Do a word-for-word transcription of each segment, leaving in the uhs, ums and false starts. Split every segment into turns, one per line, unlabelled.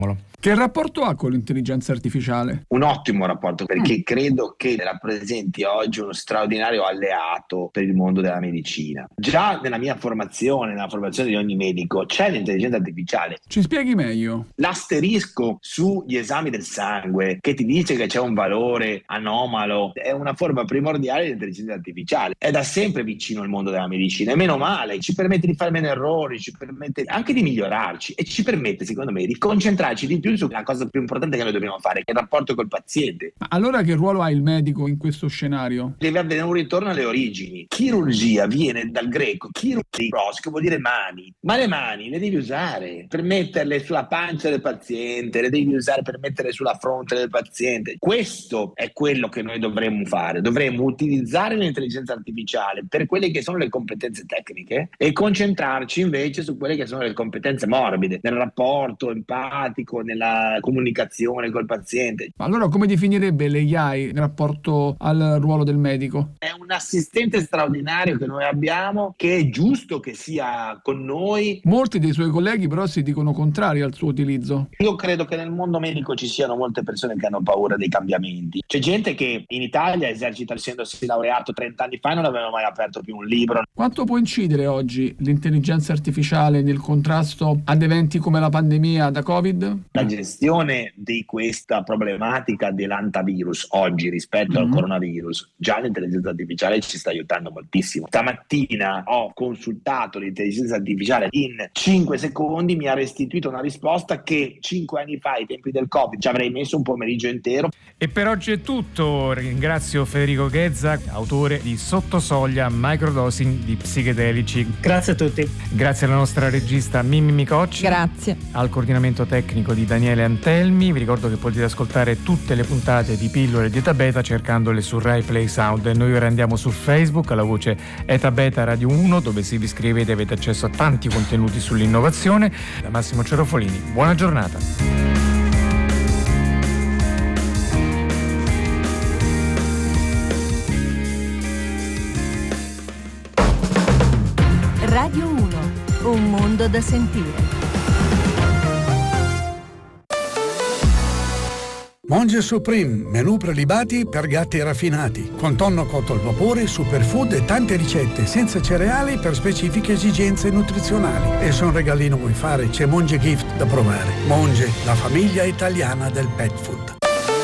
Che rapporto ha con l'intelligenza artificiale?
Un ottimo rapporto, perché credo che rappresenti oggi uno straordinario alleato per il mondo della medicina. Già nella mia formazione, nella formazione di ogni medico, c'è l'intelligenza artificiale.
Ci spieghi meglio?
L'asterisco sugli esami del sangue che ti dice che c'è un valore anomalo è una forma primordiale di intelligenza artificiale. È da sempre vicino al mondo della medicina e meno male, ci permette di fare meno errori, ci permette anche di migliorarci e ci permette, secondo me, di concentrarci di più sulla cosa più importante che noi dobbiamo fare, che è il rapporto col paziente.
Ma allora che ruolo ha il medico in questo scenario?
Deve avere un ritorno alle origini. Chirurgia viene dal greco chirurgos, che vuol dire mani, ma le mani le devi usare per metterle sulla pancia del paziente, le devi usare per metterle sulla fronte del paziente. Questo è quello che noi dovremmo fare. Dovremmo utilizzare l'intelligenza artificiale per quelle che sono le competenze tecniche e concentrarci invece su quelle che sono le competenze morbide, nel rapporto empatico, nella la comunicazione col paziente.
Ma allora come definirebbe l'A I in rapporto al ruolo del medico?
È un assistente straordinario che noi abbiamo, che è giusto che sia con noi.
Molti dei suoi colleghi però si dicono contrari al suo utilizzo.
Io credo che nel mondo medico ci siano molte persone che hanno paura dei cambiamenti. C'è gente che in Italia esercita, essendosi laureato trenta anni fa, non aveva mai aperto più un libro.
Quanto può incidere oggi l'intelligenza artificiale nel contrasto ad eventi come la pandemia da Covid?
La gestione di questa problematica dell'antivirus oggi rispetto mm-hmm. al coronavirus, già l'intelligenza artificiale ci sta aiutando moltissimo. Stamattina ho consultato l'intelligenza artificiale, in cinque secondi mi ha restituito una risposta che cinque anni fa, ai tempi del Covid, ci avrei messo un pomeriggio intero.
E per oggi è tutto. Ringrazio Federico Ghezza, autore di Sottosoglia, microdosing di psichedelici.
Grazie a tutti.
Grazie alla nostra regista Mimmi Micocci.
Grazie.
Al coordinamento tecnico di Daniele Antelmi. Vi ricordo che potete ascoltare tutte le puntate di Pillole di Eta Beta cercandole su Rai Play Sound. E noi ora andiamo su Facebook alla voce Eta Beta Radio uno, dove se vi iscrivete avete accesso a tanti contenuti sull'innovazione. Da Massimo Cerofolini, buona giornata.
Radio uno, un mondo da sentire.
Monge Supreme, menù prelibati per gatti raffinati, con tonno cotto al vapore, superfood e tante ricette senza cereali per specifiche esigenze nutrizionali. E se un regalino vuoi fare, c'è Monge Gift da provare. Monge, la famiglia italiana del pet food.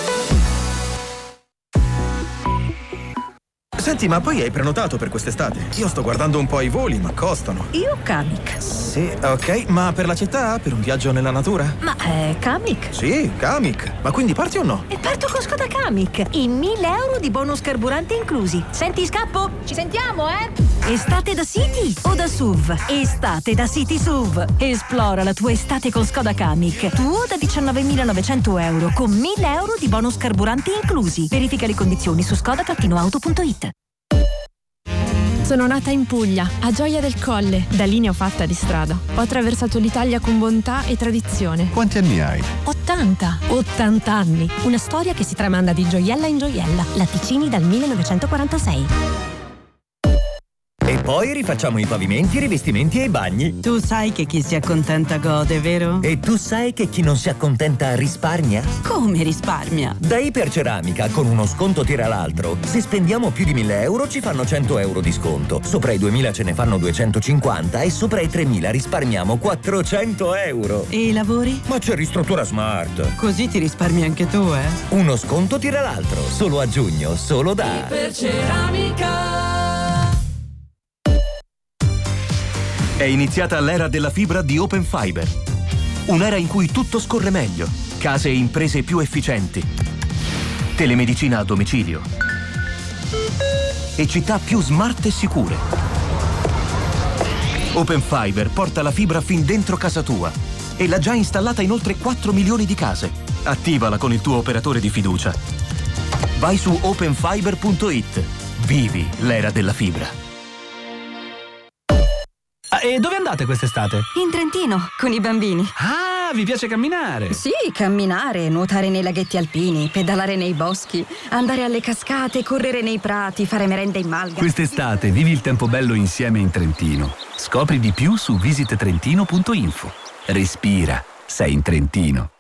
Senti, ma poi hai prenotato per quest'estate? Io sto guardando un po' i voli, ma costano.
Io Kamiq.
Sì, ok, ma per la città? Per un viaggio nella natura?
Ma è Kamiq?
Sì, Kamiq. Ma quindi parti o no?
E parto con Skoda Kamiq. E mille euro di bonus carburante inclusi. Senti, scappo?
Ci sentiamo, eh?
Estate da City o da S U V? Estate da City S U V. Esplora la tua estate con Skoda Kamiq. Tuo da diciannovemilanovecento euro con mille euro di bonus carburante inclusi. Verifica le condizioni su skoda auto punto it.
Sono nata in Puglia, a Gioia del Colle. Da lì ne ho fatta di strada. Ho attraversato l'Italia con bontà e tradizione.
Quanti anni hai?
ottanta. ottanta anni. Una storia che si tramanda di gioiella in gioiella. Latticini dal millenovecentoquarantasei.
E poi rifacciamo i pavimenti, i rivestimenti e i bagni.
Tu sai che chi si accontenta gode, vero?
E tu sai che chi non si accontenta risparmia?
Come risparmia?
Da Iperceramica, con uno sconto tira l'altro. Se spendiamo più di mille euro ci fanno cento euro di sconto. Sopra i duemila ce ne fanno duecentocinquanta e sopra i tremila risparmiamo quattrocento euro.
E i lavori?
Ma c'è Ristruttura Smart.
Così ti risparmi anche tu, eh?
Uno sconto tira l'altro. Solo a giugno, solo da
Iperceramica.
È iniziata l'era della fibra di Open Fiber. Un'era in cui tutto scorre meglio, case e imprese più efficienti, telemedicina a domicilio e città più smart e sicure. Open Fiber porta la fibra fin dentro casa tua e l'ha già installata in oltre quattro milioni di case. Attivala con il tuo operatore di fiducia. Vai su open fiber punto it. Vivi l'era della fibra.
Ah, e dove andate quest'estate?
In Trentino, con i bambini.
Ah, vi piace camminare?
Sì, camminare, nuotare nei laghetti alpini, pedalare nei boschi, andare alle cascate, correre nei prati, fare merenda in malga.
Quest'estate vivi il tempo bello insieme in Trentino. Scopri di più su visit trentino punto info. Respira, sei in Trentino.